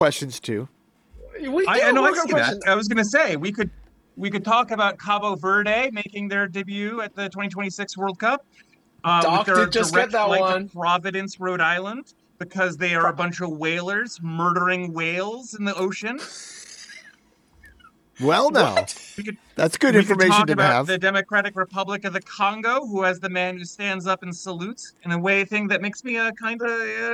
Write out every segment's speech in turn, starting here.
questions too. We do I know, I World Cup see that. questions. I was going to say we could talk about Cabo Verde making their debut at the 2026 World Cup, with Doc their did just get direct that flight to one. Providence, Rhode Island, because they are a bunch of whalers murdering whales in the ocean. Well, now What? We could that's good we could information talk to about have. the Democratic Republic of the Congo, who has the man who stands up and salutes in a way thing that makes me kind of,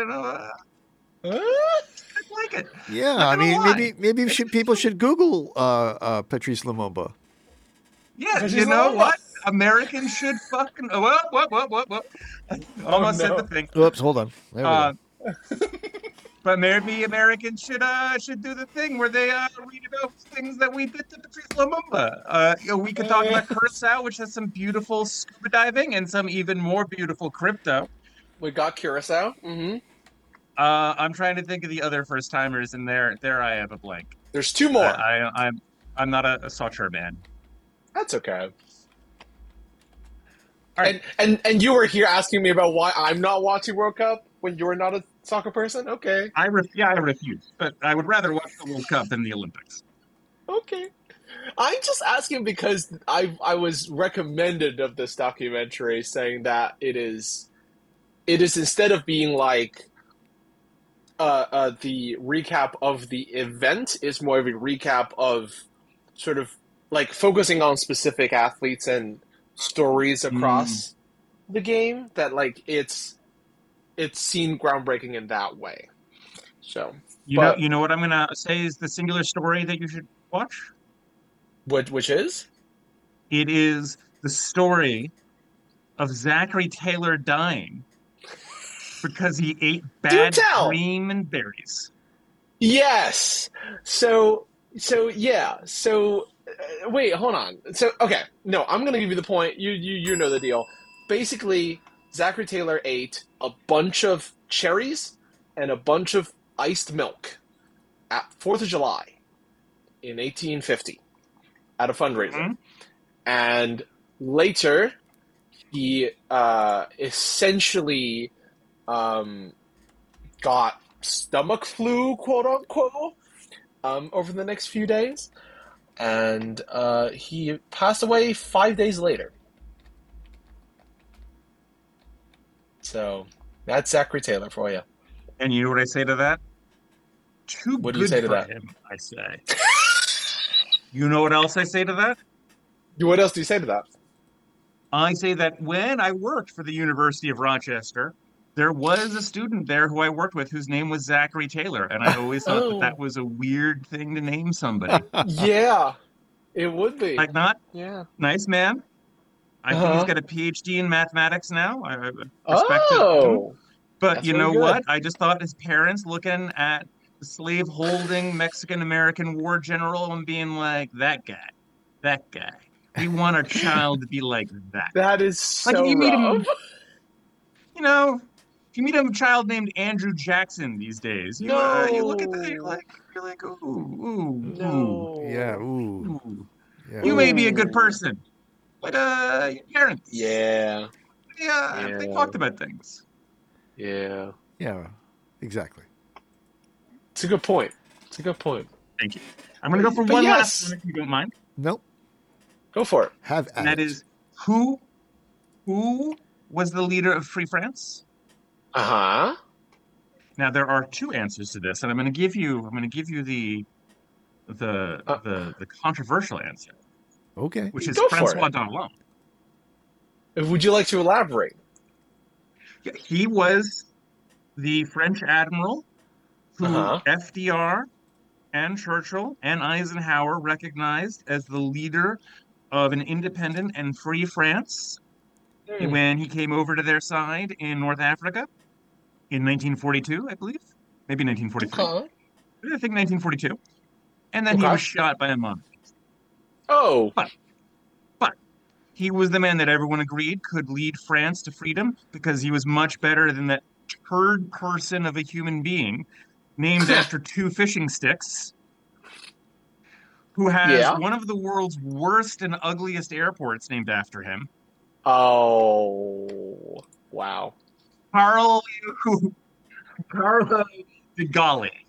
Huh? like it. Yeah, Not I gonna mean, lie. maybe It's people should Google Patrice Lumumba. Yeah, But you she's know Lumumba. what? Americans should fucking what? I Oh almost said the no. thing. Oops, hold on. There we go. Uh, but maybe Americans should do the thing where they read about things that we did to Patrice Lumumba. We could talk about Curacao, which has some beautiful scuba diving and some even more beautiful crypto. We got Curacao. I'm trying to think of the other first timers, and there I have a blank. There's two I, more. I'm not a soccer man. That's okay. All right. And you were here asking me about why I'm not watching World Cup when you're not a soccer person? Okay. I refuse, but I would rather watch the World Cup than the Olympics. Okay. I'm just asking because I was recommended of this documentary saying that it is instead of being like the recap of the event is more of a recap of sort of like focusing on specific athletes and stories Mm. across the game that like it's seen groundbreaking in that way. So, but You know what I'm gonna say is the singular story that you should watch. which is It is the story of Zachary Taylor dying because he ate do bad tell. cream and berries. Yes. So yeah. So wait, hold on. So okay, no, I'm gonna give you the point. You know the deal. Basically, Zachary Taylor ate a bunch of cherries and a bunch of iced milk at Fourth of July in 1850 at a fundraiser, Mhm. and later he essentially um, got stomach flu, quote unquote, over the next few days, and he passed away 5 days later. So that's Zachary Taylor for you. And you know what I say to that? Too What do you good say to for that? him, I say. You know what else I say to that? What else do you say to that? I say that when I worked for the University of Rochester, there was a student there who I worked with whose name was Zachary Taylor, and I always thought that that Oh, was a weird thing to name somebody. yeah, it would be. Like, not Yeah. nice man. I think he's Uh huh. got a PhD in mathematics now. I respect him. Oh, But that's you very know good. what? I just thought his parents looking at the slave-holding Mexican American war general and being like, that guy. We want our child to be like that. That is Like if so you meet rough. him, you know, if you meet a child named Andrew Jackson these days, you look at that, No, you're like, ooh, Yeah, no. ooh. ooh. Yeah. You may be a good Ooh, person, but your parents, yeah, yeah, they yeah, talked about things. yeah. Yeah. Exactly. It's a good point. It's a good point. Thank you. I'm gonna go for But one last one yes, if you don't mind. Nope. go for it. Have And at that it. is who who was the leader of Free France? Uh huh. Now there are two answers to this, and I'm going to give you the controversial answer, Okay. which is Go for Francois it. Darlan. Would you like to elaborate? Yeah, he was the French admiral Uh who huh. FDR and Churchill and Eisenhower recognized as the leader of an independent and free France Hmm. when he came over to their side in North Africa in 1942, I believe, maybe 1943. Okay. I think 1942. And then he Okay. was shot by a mob. Oh. But, but he was the man that everyone agreed could lead France to freedom because he was much better than that third person of a human being named after two fishing sticks who has Yeah. one of the world's worst and ugliest airports named after him. Oh. Wow. Carl Carlo de Gaulle.